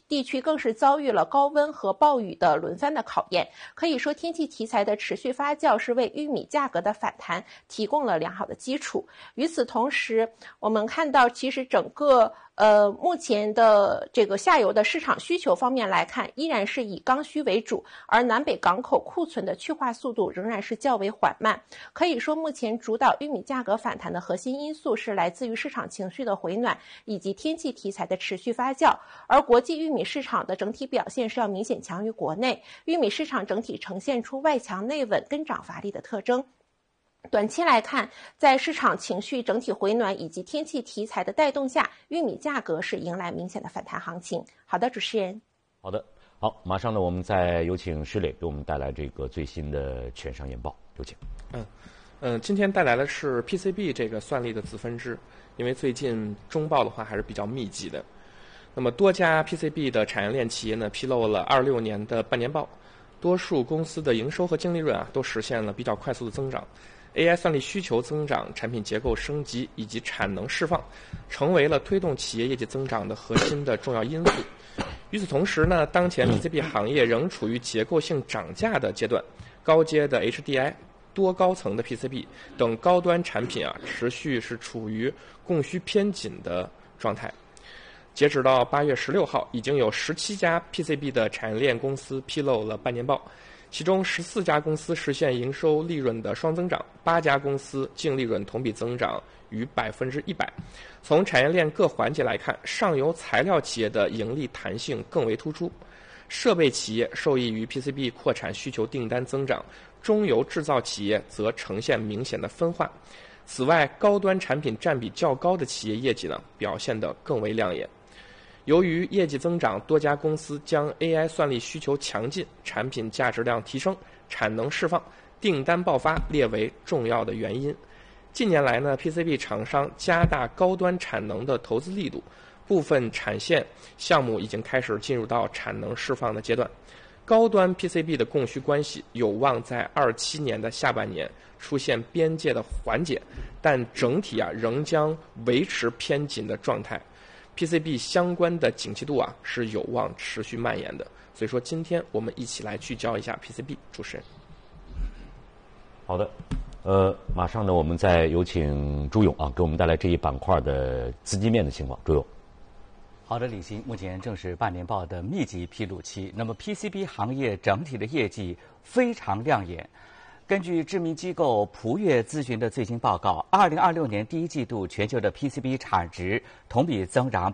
地区更是遭遇了高温和暴雨的轮番的考验。可以说，天气题材的持续发酵是为玉米价格的反弹提供了良好的基础。与此同时，我们看到其实整个目前的这个下游的市场需求方面来看，依然是以刚需为主，而南北港口库存的去化速度仍然是较为缓慢。可以说，目前主导玉米价格反弹的核心因素是来自于市场情绪的回暖以及天气题材的持续发酵，而国际玉米市场的整体表现是要明显强于国内，玉米市场整体呈现出外强内稳、跟涨乏力的特征。短期来看，在市场情绪整体回暖以及天气题材的带动下，玉米价格是迎来明显的反弹行情。好的，主持人。 好的，好，马上呢，我们再有请施磊给我们带来这个最新的券商研报，有请。 今天带来的是 PCB 这个算力的子分支，因为最近中报的话还是比较密集的。那么多家 PCB 的产业链企业呢，披露了26年的半年报，多数公司的营收和净利润都实现了比较快速的增长。AI 算力需求增长、产品结构升级以及产能释放，成为了推动企业业绩增长的核心的重要因素。与此同时呢，当前 PCB 行业仍处于结构性涨价的阶段，高阶的 HDI、多高层的 PCB 等高端产品持续是处于供需偏紧的状态。截止到8月16号，已经有17家 PCB 的产业链公司披露了半年报。其中14家公司实现营收利润的双增长，8家公司净利润同比增长逾100%。从产业链各环节来看，上游材料企业的盈利弹性更为突出，设备企业受益于 PCB 扩产需求订单增长，中游制造企业则呈现明显的分化。此外，高端产品占比较高的企业业绩呢表现得更为亮眼。由于业绩增长，多家公司将 AI 算力需求强劲、产品价值量提升、产能释放、订单爆发列为重要的原因。近年来呢 ，PCB 厂商加大高端产能的投资力度，部分产线项目已经开始进入到产能释放的阶段。高端 PCB 的供需关系有望在27年的下半年出现边界的缓解，但整体仍将维持偏紧的状态。PCB 相关的景气度是有望持续蔓延的，所以说今天我们一起来聚焦一下 PCB。主持人， 好的，马上呢，我们再有请朱勇给我们带来这一板块的资金面的情况。朱勇， 好的，李欣，目前正是半年报的密集披露期，那么 PCB 行业整体的业绩非常亮眼。根据知名机构普越咨询的最新报告，2026年第一季度全球的 PCB 产值同比增长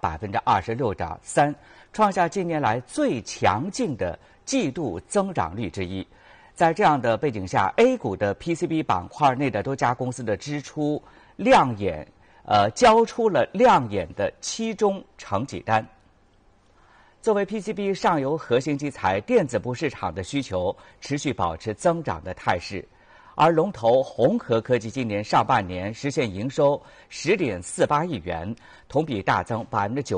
26.3%，创下近年来最强劲的季度增长率之一。在这样的背景下 ，A 股的 PCB 板块内的多家公司的支出亮眼，交出了亮眼的期中成绩单。作为 PCB 上游核心基材，电子部市场的需求持续保持增长的态势，而龙头宏和科技今年上半年实现营收10.48亿元，同比大增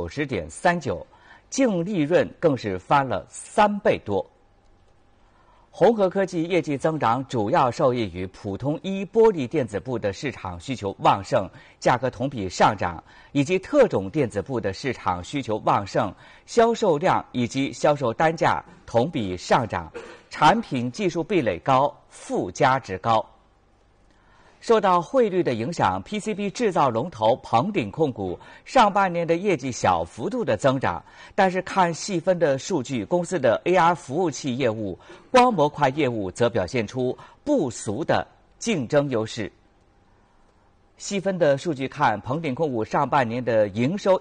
90.39%，净利润更是翻了3倍多。宏和科技业绩增长主要受益于普通一玻璃电子部的市场需求旺盛，价格同比上涨，以及特种电子部的市场需求旺盛，销售量以及销售单价同比上涨，产品技术壁垒高，附加值高。受到汇率的影响 ，PCB 制造龙头鹏鼎控股上半年的业绩小幅度的增长，但是看细分的数据，公司的 AR 服务器业务、光模块业务则表现出不俗的竞争优势。细分的数据看，鹏鼎控股上半年的营收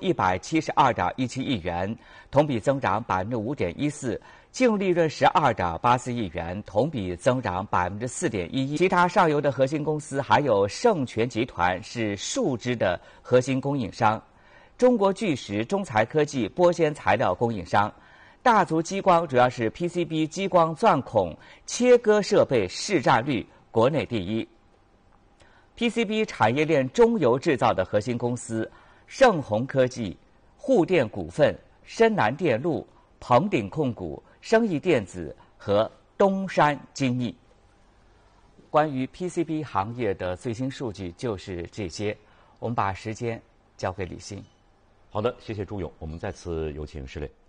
172.17亿元，同比增长5.14%。净利润12.84亿元，同比增长4.11%。其他上游的核心公司还有盛全集团是树脂的核心供应商，中国巨石、中材科技玻纤材料供应商，大族激光主要是 PCB 激光钻孔切割设备市占率国内第一。PCB 产业链中游制造的核心公司盛宏科技、沪电股份、深南电路、鹏鼎控股、生意电子和东山精密。关于 PCB 行业的最新数据就是这些，我们把时间交给李欣。 好的，谢谢朱勇，我们再次有请施磊。